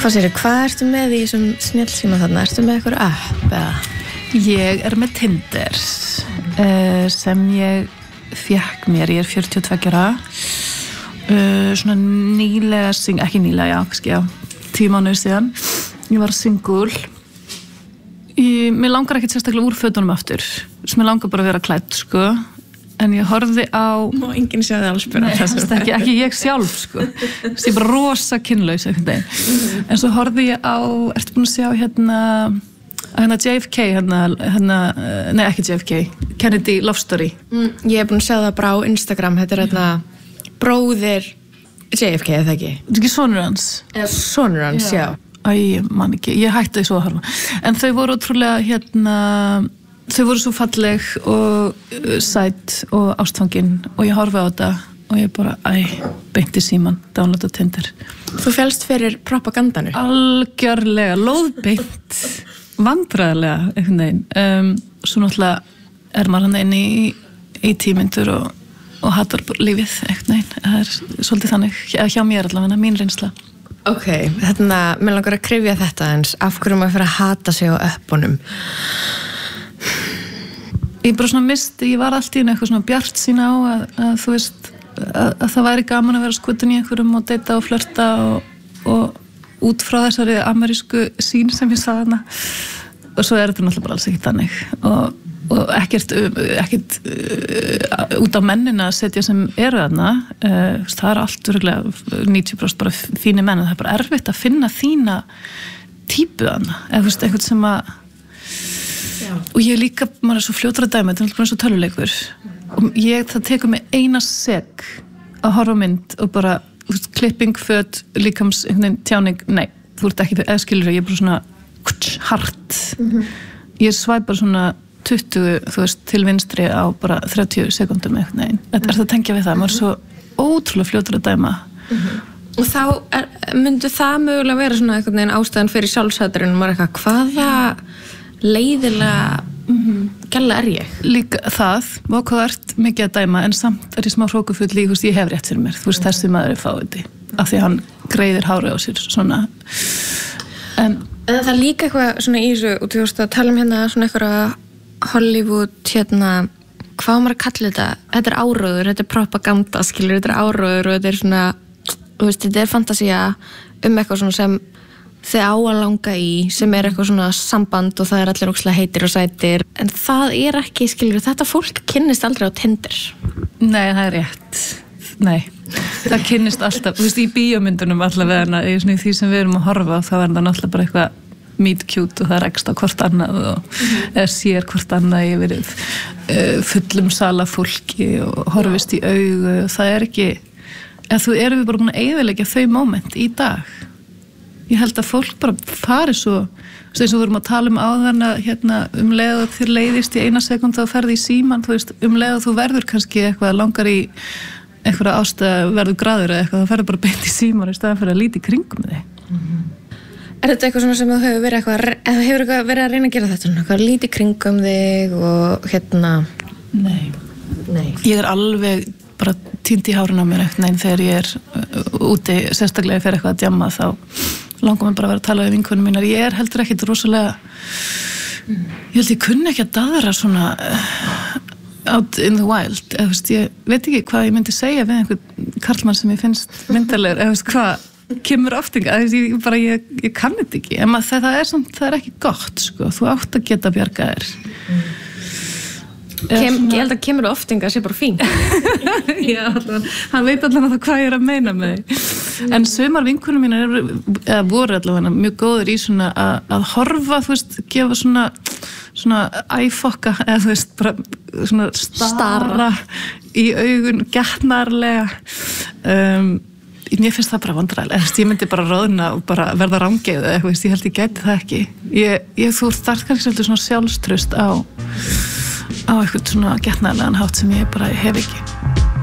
Hvað ertu með í þessum snjallsíma þarna? Ertu með eitthvað app eða? Ég með Tinder sem ég fékk mér, ég 42 ára svona nýlega ekki nýlega, já 10 mánuðir síðan ég var single mér langar ekkert sérstaklega úr fötunum aftur mér langar bara að vera klædd sko en ég horfði á Má enginn sjá það alls bara ekki ég sjálf sko ég bara rosa kynlaus en svo horfði ég á ertu búin að sjá hérna JFK nei ekki JFK Kennedy Love Story Ég búin að sjá það bara á Instagram þetta bróðir JFK eða ekki Þetta ekki sonur hans Sonur hans, já Æ, man ekki, ég hætti því svo að horfa en þau voru ótrúlega þau voru svo falleg og sæt og ástfangin og ég horfi á þetta og ég bara, beint í síman downloada Tinder Þú félst fyrir propagandanu Algjörlega, lóðbeint vandræðilega einhvern veginn svo náttúrulega maður hann inni í 10 mínútur og hatar lífið einhvern veginn það svolítið þannig, hjá mér allavega mín reynsla Ok, mér langar að kryfja þetta eins af hverju maður fyrir að hata sig á appunum Ég bara svona ég var allt í eitthvað svona bjart sín á að þú veist að það væri gaman að vera skutin í einhverjum og deyta og flörta og út frá þessari amerísku sín sem ég sagði hana og svo þetta náttúrulega bara alls ekki þannig og ekkert út á mennina að setja sem eru þarna það allt örugglega 90% bara fínir menn það bara erfitt að finna þína típu þarna eða þú veist eitthvað sem að og ég líka, maður svo fljótur að dæma þetta bara eins og tölvuleikur og það tekur mig eina sek að horfa mynd og bara klipping, föt, líkams tjáning, nei, þú ert ekki eða skilur ég bara svona hart ég svæpar svona 20, þú veist, til vinstri á bara 30 sekúndum eitthvað neginn þetta það að tengja við það, maður svo ótrúlega fljótur að dæma Og þá myndi það mögulega vera svona einhvern veginn ástæðan fyrir sjálfshaturinn maður eitthvað, hvaða leiðilega gæla ég? Líka það, hvað ert mikið að dæma en samt ég smá hrókufull í, þú veist, ég hef rétt fyrir mér þú veist, þessi maður fáiði af því hann greiðir hárið á sér svona en það líka eitthvað svona í þessu og þú veist að tala hérna svona eitthvað Hollywood hvað maður að kalla þetta áróður, þetta propaganda skilur, þetta áróður og þetta svona þú veist, þetta fantasía eitthvað svona sem þið á að langa í sem eitthvað svona samband og það allir ókslega heitir og sætir en það ekki, skilur, þetta fólk kynnist aldrei á Tinder Nei, það rétt Nei, það kynnist alltaf þú veist, í bíómyndunum allavega í því sem við erum að horfa þá það náttúrulega bara eitthvað meet cute og það rekst á hvort annað og sér hvort annað yfir fullum sala fólki og horfist í augu það ekki erum við bara búin að eyðileggja þau moment í dag ég held að fólk bara fari svo eins og við erum að tala áðan að leið og þér leiðist í 1 sekúndu þá ferði í síman þú veist, leið og þú verður kannski eitthvað langar í einhverja ástæðu verður graður eða eitthvað þá ferður bara beint í síman í staðan fyrir að líti kringum þig þetta eitthvað svona sem þú hefur verið eitthvað verið að reyna að gera þetta svona, eitthvað lítið kringum þig og Nei. Ég alveg bara týnd í hárinu á mér eitthvað þegar ég úti, sérstaklega fyrir eitthvað að djamma þá langar mér bara að vera að tala við vinkonum mínar ég heldur ekkit rosalega ég held ég kunni ekki að daðra svona out in the wild eða veist, ég veit ekki hvað ég myndi segja við einhvern karlmann sem ég finnst myndarlegur eða veist hvað kemur oftinga, ég kann þetta ekki en það ekki gott sko. Þú átt að geta bjarga þér Ég held að kemur oftinga sé bara fín Já, hann veit allavega hvað ég að meina með því en sumar vinkonur mínar voru allavega mjög góður í svona að horfa, þú veist, gefa svona æfokka eða þú veist, bara svona stara í augun getnarlega mér finnst það bara vandræðilega ég myndi bara róðna og bara verða rangeið eða eitthvað, ég held ég gæti það ekki þú þarf kannski svolítið svona sjálfstraust á eitthvað svona getnaðlegan hátt sem ég bara hef ekki